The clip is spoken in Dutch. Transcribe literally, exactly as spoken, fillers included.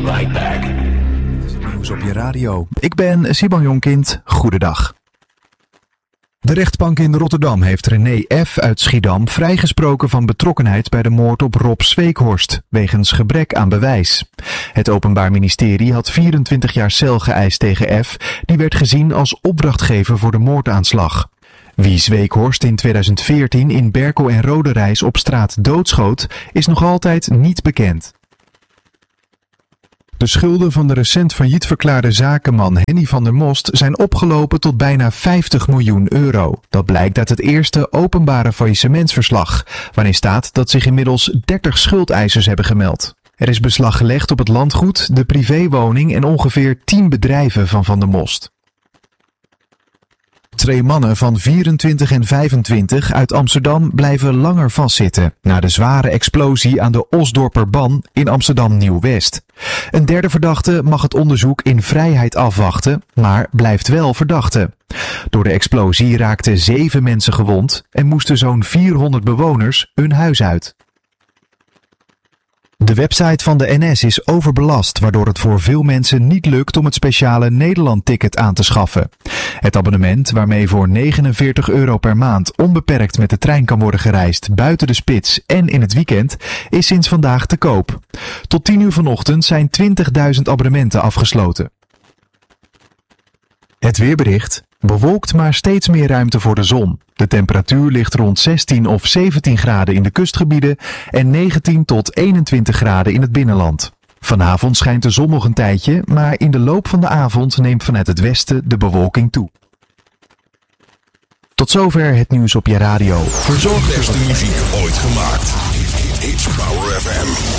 right back. Nieuws op je radio. Ik ben Siban Jonkind. Goedendag. De rechtbank in Rotterdam heeft René F. uit Schiedam vrijgesproken van betrokkenheid bij de moord op Rob Zweekhorst, wegens gebrek aan bewijs. Het Openbaar Ministerie had vierentwintig jaar cel geëist tegen F. Die werd gezien als opdrachtgever voor de moordaanslag. Wie Zweekhorst in tweeduizend veertien in Berkel en Roderijs op straat doodschoot, is nog altijd niet bekend. De schulden van de recent failliet verklaarde zakenman Henny van der Most zijn opgelopen tot bijna vijftig miljoen euro. Dat blijkt uit het eerste openbare faillissementsverslag, waarin staat dat zich inmiddels dertig schuldeisers hebben gemeld. Er is beslag gelegd op het landgoed, de privéwoning en ongeveer tien bedrijven van Van der Most. Twee mannen van vierentwintig en vijfentwintig uit Amsterdam blijven langer vastzitten na de zware explosie aan de Osdorperban in Amsterdam Nieuw-West. Een derde verdachte mag het onderzoek in vrijheid afwachten, maar blijft wel verdachte. Door de explosie raakten zeven mensen gewond en moesten zo'n vierhonderd bewoners hun huis uit. De website van de N S is overbelast, waardoor het voor veel mensen niet lukt om het speciale Nederland-ticket aan te schaffen. Het abonnement, waarmee voor negenenveertig euro per maand onbeperkt met de trein kan worden gereisd buiten de spits en in het weekend, is sinds vandaag te koop. Tot tien uur vanochtend zijn twintigduizend abonnementen afgesloten. Het weerbericht. Bewolkt, maar steeds meer ruimte voor de zon. De temperatuur ligt rond zestien of zeventien graden in de kustgebieden en negentien tot eenentwintig graden in het binnenland. Vanavond schijnt de zon nog een tijdje, maar in de loop van de avond neemt vanuit het westen de bewolking toe. Tot zover het nieuws op je radio. Verzorgd is de muziek ooit gemaakt. H-Power F M.